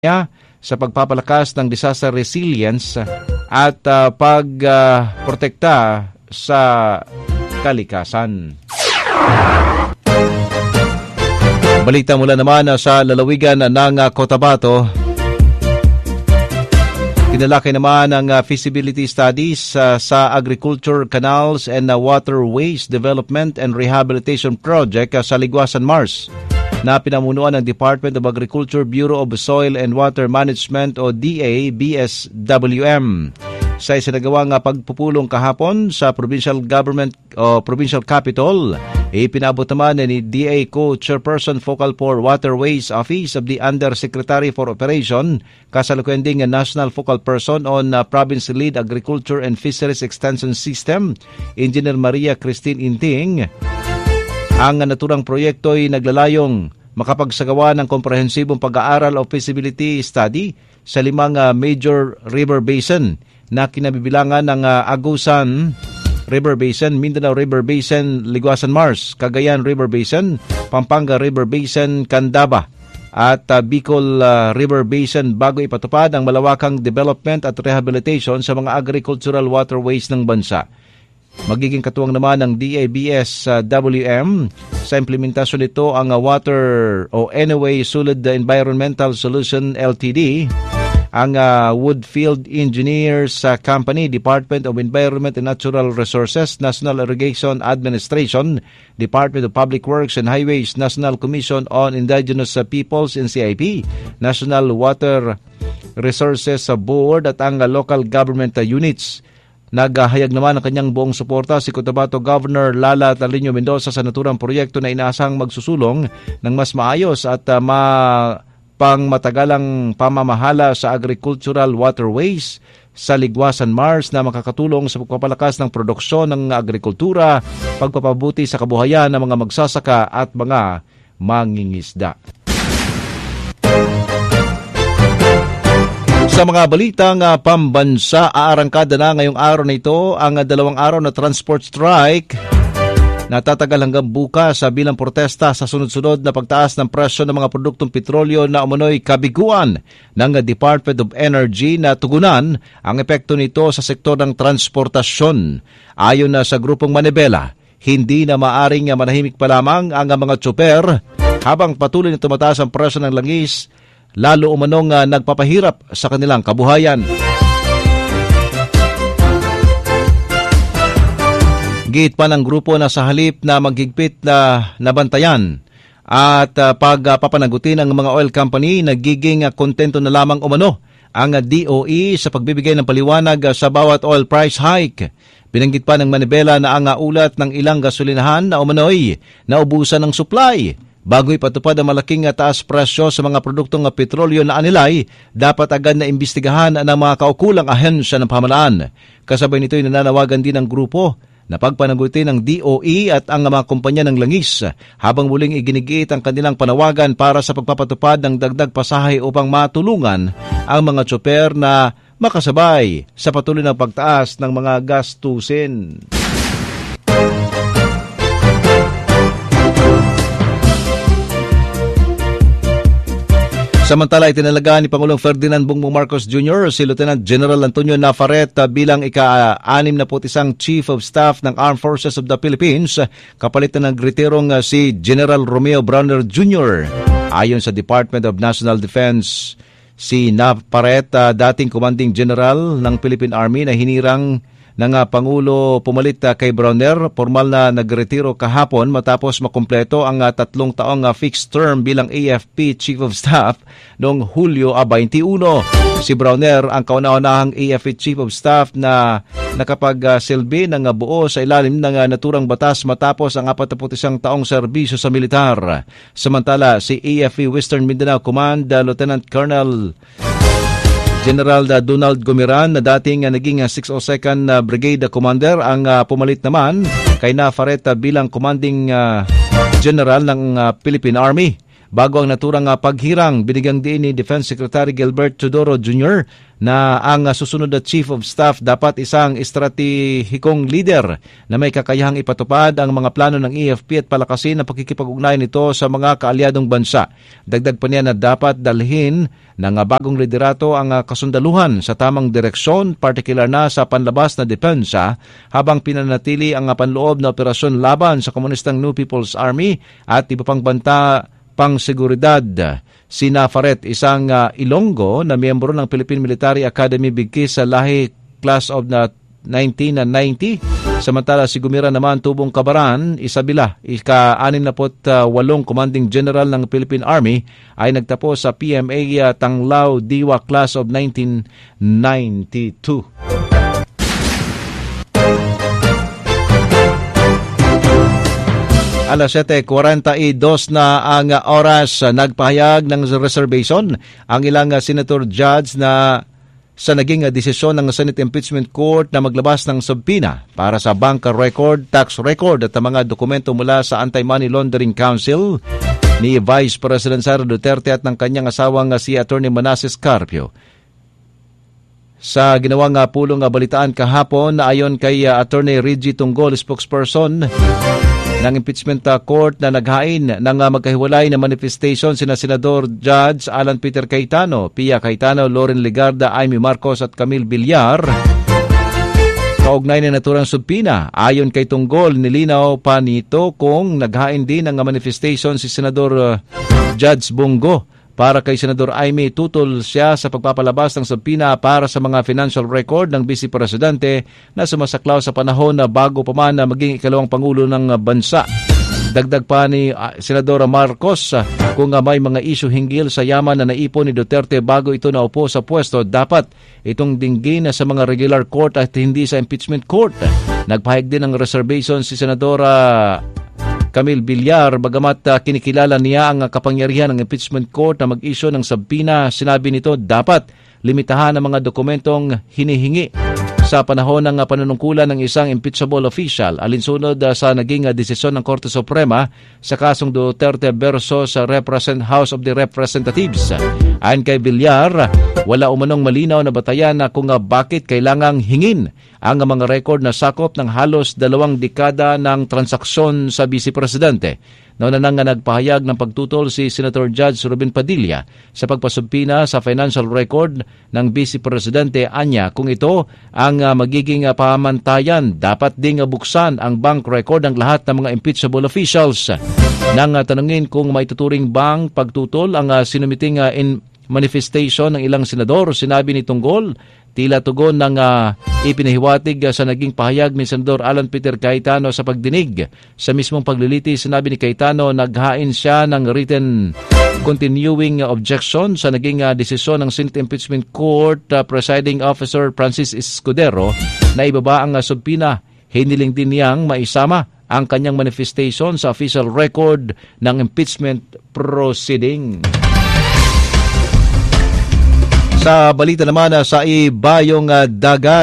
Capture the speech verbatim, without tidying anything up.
sa pagpapalakas ng disaster resilience at uh, pagprotekta uh, sa kalikasan. Balita mula naman uh, sa lalawigan ng uh, Cotabato. Kinalakay naman ang uh, feasibility studies uh, sa Agriculture, Canals and uh, Waterways Development and Rehabilitation Project uh, sa Ligwasan, Mars, na pinamunuan ng Department of Agriculture, Bureau of Soil and Water Management o D A B S W M. Sa isinagawang pagpupulong kahapon sa provincial government o provincial capital, ipinabot naman ni D A Co-Chairperson Focal for Waterways Office of the Undersecretary for Operation, kasalukuyang National Focal Person on uh, Province Lead Agriculture and Fisheries Extension System, Engineer Maria Christine Inting. Ang naturang proyekto ay naglalayong makapagsagawa ng komprehensibong pag-aaral o feasibility study sa limang uh, major river basin na kinabibilangan ng uh, Agusan River Basin, Mindanao River Basin, Ligwasan, Mars, Cagayan River Basin, Pampanga River Basin, Candaba at uh, Bicol uh, River Basin bago ipatupad ang malawakang development at rehabilitation sa mga agricultural waterways ng bansa. Magiging katuwang naman ng D A B S W M sa implementasyon nito ang uh, Water o Anyway Sulud Environmental Solution L T D, ang uh, Woodfield Engineers uh, Company, Department of Environment and Natural Resources, National Irrigation Administration, Department of Public Works and Highways, National Commission on Indigenous uh, Peoples N C I P, National Water Resources uh, Board at ang uh, local government uh, units. Naghahayag naman ng kanyang buong suporta si Cotabato Governor Lala Talino Mendoza sa naturang proyekto na inaasang magsusulong ng mas maayos at uh, ma pangmatagalang pamamahala sa agricultural waterways sa Ligwasan, Mars, na makakatulong sa pagpapalakas ng produksyon ng agrikultura, pagpapabuti sa kabuhayan ng mga magsasaka at mga mangingisda. Sa mga balitang uh, pambansa, aarangkada na ngayong araw na ito ang uh, dalawang araw na transport strike na tatagal hanggang bukas sa bilang protesta sa sunod-sunod na pagtaas ng presyo ng mga produktong petrolyo na umano'y kabiguan ng uh, Department of Energy na tugunan ang epekto nito sa sektor ng transportasyon. Ayon na sa grupong Manibela, hindi na maaring uh, manahimik pa lamang ang uh, mga tsoper habang patuloy na tumataas ang presyo ng langis, lalo umanong uh, nagpapahirap sa kanilang kabuhayan. Giit pa ng grupo na sa halip na maghigpit na nabantayan at uh, pagpapanagutin uh, ng mga oil company, nagiging uh, kontento na lamang umano ang uh, D O E sa pagbibigay ng paliwanag uh, sa bawat oil price hike. Binanggit pa ng Manibela na ang uh, ulat ng ilang gasolinahan na umano'y naubusan ng supply. Bago ipatupad ang malaking taas presyo sa mga produktong petrolyo na anilay, dapat agad na imbestigahan ng mga kaukulang ahensya ng pamahalaan. Kasabay nito ay nananawagan din ng grupo na pagpanagutin ng D O E at ang mga kumpanya ng langis, habang muling iginigiit ang kanilang panawagan para sa pagpapatupad ng dagdag pasahe upang matulungan ang mga tsoper na makasabay sa patuloy na pagtaas ng mga gastusin. Samantala, itinalaga ni Pangulong Ferdinand Bongbong Marcos Junior si Lieutenant General Antonio Navarrete bilang ika-anim na put isang Chief of Staff ng Armed Forces of the Philippines, kapalit na ng retirong si General Romeo Browner Junior Ayon sa Department of National Defense, si Navarrete, dating Commanding General ng Philippine Army na hinirang ng uh, Pangulo pumalit uh, kay Browner, formal na nagretiro kahapon matapos makumpleto ang uh, tatlong taong uh, fixed term bilang A F P Chief of Staff noong Hulyo uh, twenty-one. Si Browner ang kauna-unahang A F P Chief of Staff na nakapagsilbi uh, ng uh, buo sa ilalim ng uh, naturang batas matapos ang forty-one taong serbisyo sa militar. Samantala, si A F P Western Mindanao Command uh, Lieutenant Colonel General Donald Gomiran na dating uh, naging uh, six oh second uh, Brigade Commander ang uh, pumalit naman kay Navarrete bilang Commanding uh, General ng uh, Philippine Army. Bago ang naturang uh, paghirang, binigyang diin ni Defense Secretary Gilbert Teodoro Junior na ang uh, susunod na Chief of Staff dapat isang estratehikong leader na may kakayahang ipatupad ang mga plano ng E F P at palakasin ang pakikipag-ugnayan nito sa mga kaalyadong bansa. Dagdag pa niya na dapat dalhin ng uh, bagong liderato ang uh, kasundaluhan sa tamang direksyon, partikular na sa panlabas na depensa, habang pinanatili ang uh, panloob na operasyon laban sa komunistang New People's Army at iba pang banta pang seguridad. Si Nafaret, isang uh, Ilonggo na miyembro ng Philippine Military Academy bigkis sa lahi class of na nineteen ninety. Samantala si Gumira naman tubong Kabaran, Isabela, ika-anim na walong Commanding General ng Philippine Army, ay nagtapos sa P M A uh, Tanglao Diwa class of nineteen ninety-two. alas siyete kuwarenta y dos na ang oras, nagpahayag ng reservation ang ilang senator judge na sa naging desisyon ng Senate Impeachment Court na maglabas ng subpoena para sa bank record, tax record at mga dokumento mula sa Anti-Money Laundering Council ni Vice President Sara Duterte at ng kanyang asawang si Attorney Manasseh Carpio. Sa ginawang pulong balitaan kahapon, ayon kay Attorney Reggie Tunggol, spokesperson ng impeachment court, na naghain ng magkahiwalay na manifestation sina Senador Judge Alan Peter Cayetano, Pia Cayetano, Loren Legarda, Amy Marcos at Camille Villar. Kaugnay na naturang subpina, ayon kay Tunggol, nilinaw pa nito kung naghain din ng manifestation si Senador Judge Bongo para kay Senador Amy, tutol siya sa pagpapalabas ng subpina para sa mga financial record ng Vice Presidente na sumasaklaw sa panahon na bago pa man na maging ikalawang Pangulo ng bansa. Dagdag pa ni uh, Senadora Marcos, uh, kung uh, may mga isyu hinggil sa yaman na naipon ni Duterte bago ito naupo sa pwesto, dapat itong dinggin sa mga regular court at hindi sa impeachment court. Nagpahayag din ng reservation si Senadora Camille Villar, bagamat uh, kinikilala niya ang uh, kapangyarihan ng impeachment court na mag-issue ng subpoena. Sinabi nito dapat limitahan ang mga dokumentong hinihingi sa panahon ng uh, panunungkulan ng isang impeachable official, alinsunod uh, sa naging uh, desisyon ng Korte Suprema sa kasong Duterte versus uh, Represent House of the Representatives. Ayon kay Villar, wala umanong malinaw na batayan na kung uh, bakit kailangang hingin ang uh, mga record na sakop ng halos dalawang dekada ng transaksyon sa Vice Presidente. Noon na nga nagpahayag ng pagtutol si Senator Judge Ruben Padilla sa pagpasubpina sa financial record ng Vice Presidente. Anya, kung ito ang uh, magiging uh, pamantayan, dapat ding uh, buksan ang bank record ng lahat ng mga impeachable officials. Nang uh, tanungin kung may tuturing bang pagtutol ang uh, sinumiting uh, in manifestation ng ilang senador, sinabi ni Tunggol, tila tugon ng uh, ipinahiwatig uh, sa naging pahayag ni Senador Alan Peter Cayetano sa pagdinig. Sa mismong pagliliti, sinabi ni Cayetano, naghain siya ng written continuing objection sa naging uh, desisyon ng Senate Impeachment Court uh, Presiding Officer Francis Escudero na ibaba ang uh, subpina. Hiniling din niyang maisama ang kanyang manifestation sa official record ng impeachment proceeding. Sa balita naman uh, sa ibayong uh, dagat,